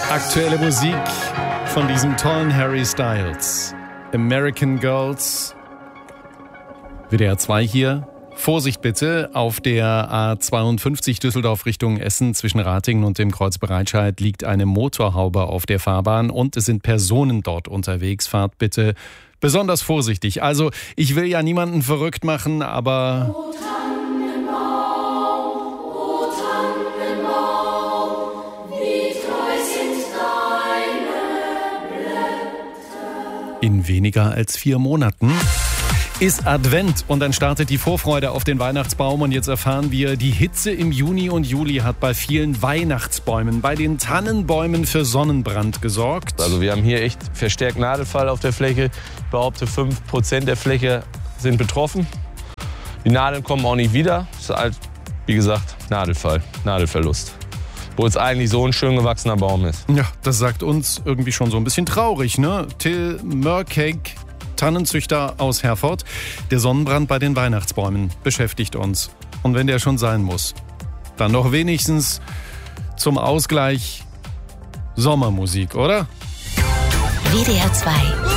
Aktuelle Musik von diesem tollen Harry Styles. American Girls. WDR 2 hier. Vorsicht bitte, auf der A52 Düsseldorf Richtung Essen zwischen Ratingen und dem Kreuz Bereitscheid liegt eine Motorhaube auf der Fahrbahn und es sind Personen dort unterwegs. Fahrt bitte besonders vorsichtig. Also, ich will ja niemanden verrückt machen, aber... In weniger als 4 Monaten ist Advent und dann startet die Vorfreude auf den Weihnachtsbaum und jetzt erfahren wir, die Hitze im Juni und Juli hat bei vielen Weihnachtsbäumen, bei den Tannenbäumen für Sonnenbrand gesorgt. Also wir haben hier echt verstärkt Nadelfall auf der Fläche. Ich behaupte, 5% der Fläche sind betroffen. Die Nadeln kommen auch nicht wieder. Das ist halt, wie gesagt, Nadelfall, Nadelverlust. Wo es eigentlich so ein schön gewachsener Baum ist. Ja, das sagt uns irgendwie schon so ein bisschen traurig, ne? Till Mörkegg, Tannenzüchter aus Herford. Der Sonnenbrand bei den Weihnachtsbäumen beschäftigt uns. Und wenn der schon sein muss, dann doch wenigstens zum Ausgleich Sommermusik, oder? WDR 2